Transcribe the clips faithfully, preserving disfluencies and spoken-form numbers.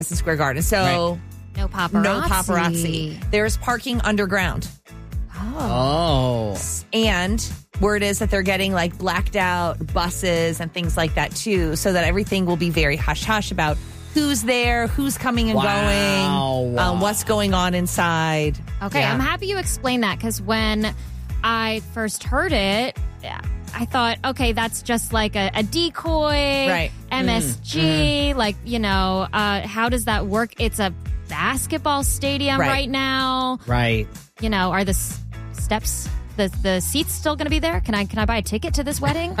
Madison Square Garden. So right. no paparazzi. No paparazzi. There's parking underground. Oh. oh. And word is that they're getting like blacked out buses and things like that too, so that everything will be very hush hush about who's there, who's coming and wow. going, um, what's going on inside. Okay, yeah. I'm happy you explained that because when I first heard it, I thought, okay, that's just like a, a decoy, right? M S G, mm-hmm. like, you know, uh, how does that work? It's a basketball stadium right, right now. Right. You know, are the s- steps... The the seats still going to be there? Can I can I buy a ticket to this wedding?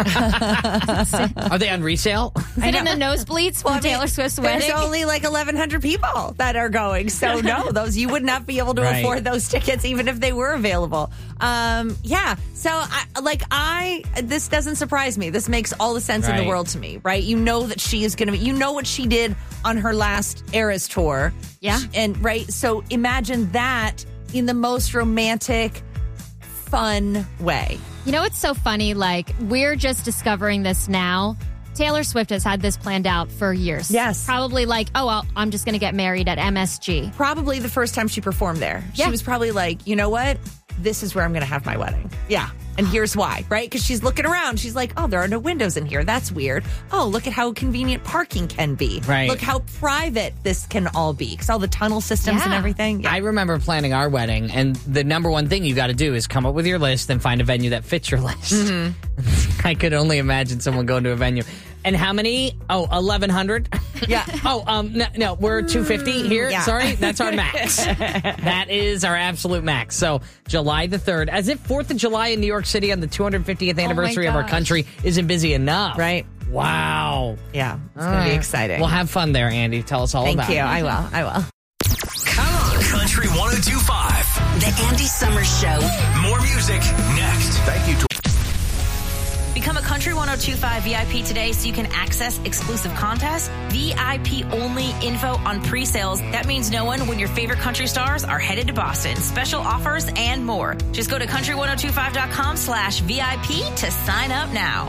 Are they on resale? Is it in the nosebleeds well, for Taylor Swift's there's wedding? There's only like eleven hundred people that are going. So no, those you would not be able to right. afford those tickets even if they were available. Um, yeah. So I, like I, this doesn't surprise me. This makes all the sense right. in the world to me, right? You know that she is going to be, you know what she did on her last Eras tour. Yeah. And right. So imagine that in the most romantic, fun way. You know, it's so funny. Like, we're just discovering this now. Taylor Swift has had this planned out for years. Yes. Probably like, oh, well, I'm just going to get married at M S G. Probably the first time she performed there. Yeah. She was probably like, you know what? This is where I'm going to have my wedding. Yeah. And here's why, right? Because she's looking around. She's like, oh, there are no windows in here. That's weird. Oh, look at how convenient parking can be. Right. Look how private this can all be. Because all the tunnel systems yeah. and everything. Yeah. I remember planning our wedding, and the number one thing you got to do is come up with your list and find a venue that fits your list. Mm-hmm. I could only imagine someone going to a venue. And how many? Oh, eleven hundred? Yeah. oh, um, no, no we're two fifty here. Yeah. Sorry, that's our max. That is our absolute max. So July the third, as if fourth of July in New York City on the two hundred fiftieth anniversary oh of our country isn't busy enough. Right. Wow. Yeah. It's All going to be right. exciting. Well, have fun there, Andy. Tell us all Thank about you. it. I will. I will. Come on. Country one oh two point five. The Andy Summers Show. More music next. Thank you. Become a Country one oh two point five V I P today so you can access exclusive contests, V I P-only info on pre-sales. That means knowing when your favorite country stars are headed to Boston. Special offers and more. Just go to country one oh two five dot com slash V I P to sign up now.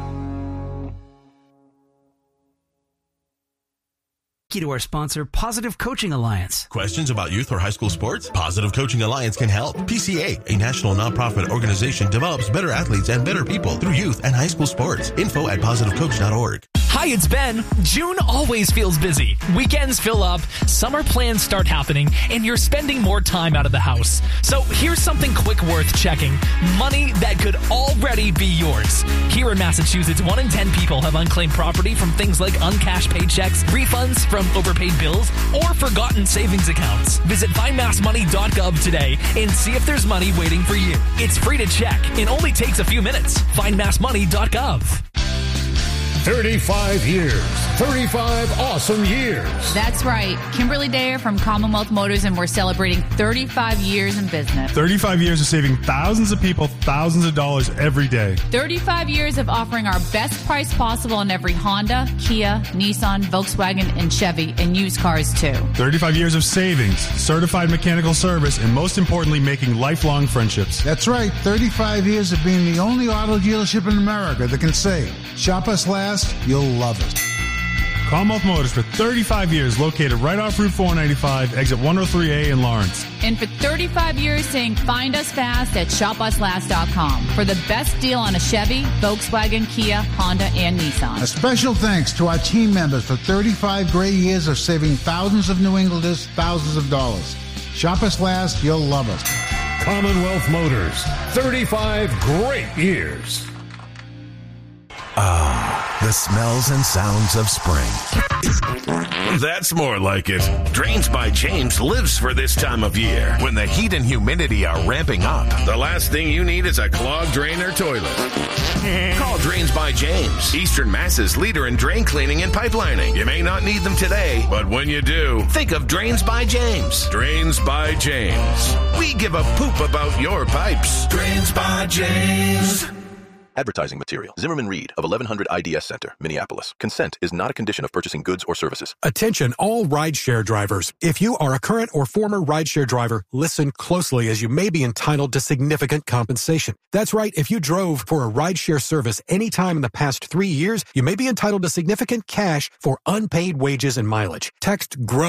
Thank you to our sponsor, Positive Coaching Alliance. Questions about youth or high school sports? Positive Coaching Alliance can help. P C A, a national nonprofit organization, develops better athletes and better people through youth and high school sports. Info at positive coach dot org. Hi, it's Ben. June always feels busy. Weekends fill up, summer plans start happening, and you're spending more time out of the house. So here's something quick worth checking. Money that could already be yours. Here in Massachusetts, one in ten people have unclaimed property from things like uncashed paychecks, refunds from overpaid bills, or forgotten savings accounts. Visit find mass money dot gov today and see if there's money waiting for you. It's free to check. It only takes a few minutes. find mass money dot gov. thirty-five years. thirty-five awesome years. That's right. Kimberly Dare from Commonwealth Motors, and we're celebrating thirty-five years in business. thirty-five years of saving thousands of people thousands of dollars every day. thirty-five years of offering our best price possible on every Honda, Kia, Nissan, Volkswagen, and Chevy, and used cars too. thirty-five years of savings, certified mechanical service, and most importantly, making lifelong friendships. That's right. thirty-five years of being the only auto dealership in America that can say, shop us last, you'll love it. Commonwealth Motors for thirty-five years, located right off Route four ninety-five, exit one oh three A in Lawrence. And for thirty-five years saying find us fast at shop us last dot com for the best deal on a Chevy, Volkswagen, Kia, Honda, and Nissan. A special thanks to our team members for thirty-five great years of saving thousands of New Englanders thousands of dollars. Shop us last, you'll love us. Commonwealth Motors, thirty-five great years. Ah, the smells and sounds of spring. That's more like it. Drains by James lives for this time of year when the heat and humidity are ramping up. The last thing you need is a clogged drain or toilet. Call Drains by James, Eastern Mass's leader in drain cleaning and pipelining. You may not need them today, but when you do, think of Drains by James. Drains by James. We give a poop about your pipes. Drains by James. Advertising material. Zimmerman Reed of eleven hundred I D S Center, Minneapolis. Consent is not a condition of purchasing goods or services. Attention all rideshare drivers. If you are a current or former rideshare driver, listen closely as you may be entitled to significant compensation. That's right. If you drove for a rideshare service any time in the past three years, you may be entitled to significant cash for unpaid wages and mileage. Text GROW